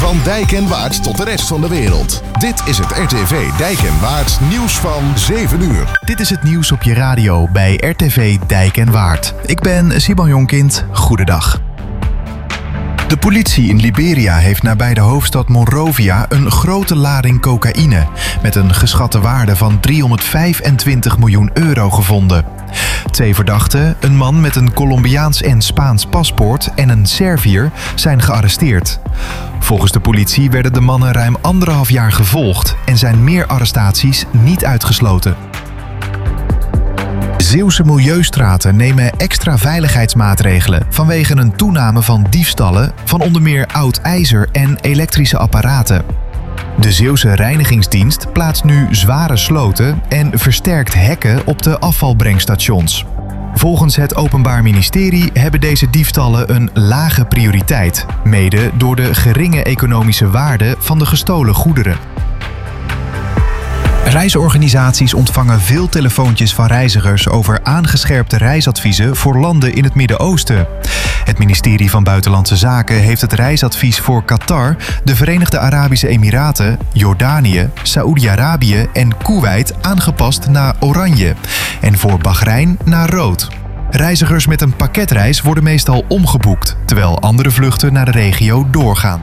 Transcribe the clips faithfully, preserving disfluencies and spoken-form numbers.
Van Dijk en Waard tot de rest van de wereld. Dit is het R T V Dijk en Waard nieuws van zeven uur. Dit is het nieuws op je radio bij R T V Dijk en Waard. Ik ben Simon Jonkind. Goedendag. De politie in Liberia heeft nabij de hoofdstad Monrovia een grote lading cocaïne met een geschatte waarde van driehonderdvijfentwintig miljoen euro gevonden. Twee verdachten, een man met een Colombiaans en Spaans paspoort en een Serviër, zijn gearresteerd. Volgens de politie werden de mannen ruim anderhalf jaar gevolgd en zijn meer arrestaties niet uitgesloten. Zeeuwse milieustraten nemen extra veiligheidsmaatregelen vanwege een toename van diefstallen van onder meer oud ijzer en elektrische apparaten. De Zeeuwse reinigingsdienst plaatst nu zware sloten en versterkt hekken op de afvalbrengstations. Volgens het Openbaar Ministerie hebben deze diefstallen een lage prioriteit, mede door de geringe economische waarde van de gestolen goederen. Reisorganisaties ontvangen veel telefoontjes van reizigers over aangescherpte reisadviezen voor landen in het Midden-Oosten. Het ministerie van Buitenlandse Zaken heeft het reisadvies voor Qatar, de Verenigde Arabische Emiraten, Jordanië, Saoedi-Arabië en Koeweit aangepast naar oranje en voor Bahrein naar rood. Reizigers met een pakketreis worden meestal omgeboekt, terwijl andere vluchten naar de regio doorgaan.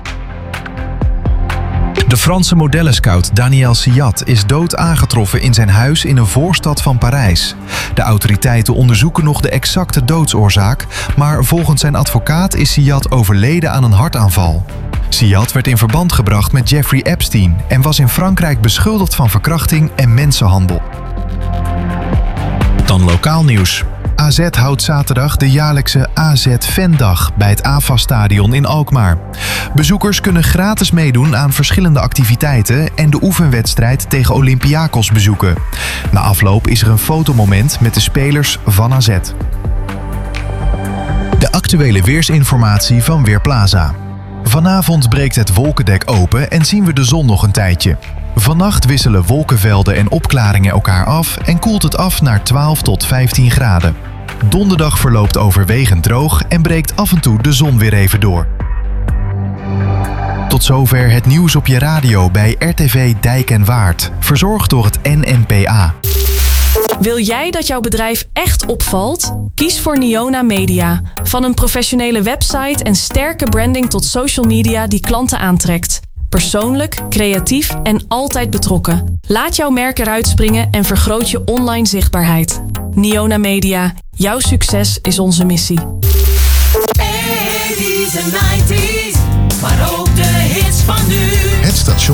De Franse modellenscout Daniel Siat is dood aangetroffen in zijn huis in een voorstad van Parijs. De autoriteiten onderzoeken nog de exacte doodsoorzaak, maar volgens zijn advocaat is Siat overleden aan een hartaanval. Siat werd in verband gebracht met Jeffrey Epstein en was in Frankrijk beschuldigd van verkrachting en mensenhandel. Dan lokaal nieuws. A Z houdt zaterdag de jaarlijkse A Z-Fandag bij het A F A-stadion in Alkmaar. Bezoekers kunnen gratis meedoen aan verschillende activiteiten en de oefenwedstrijd tegen Olympiakos bezoeken. Na afloop is er een fotomoment met de spelers van A Z. De actuele weersinformatie van Weerplaza. Vanavond breekt het wolkendek open en zien we de zon nog een tijdje. Vannacht wisselen wolkenvelden en opklaringen elkaar af en koelt het af naar twaalf tot vijftien graden. Donderdag verloopt overwegend droog en breekt af en toe de zon weer even door. Tot zover het nieuws op je radio bij R T V Dijk en Waard, verzorgd door het N N P A. Wil jij dat jouw bedrijf echt opvalt? Kies voor Niona Media. Van een professionele website en sterke branding tot social media die klanten aantrekt. Persoonlijk, creatief en altijd betrokken. Laat jouw merk eruit springen en vergroot je online zichtbaarheid. Niona Media. Jouw succes is onze missie. eighties en nineties, maar ook de hits van nu. Het station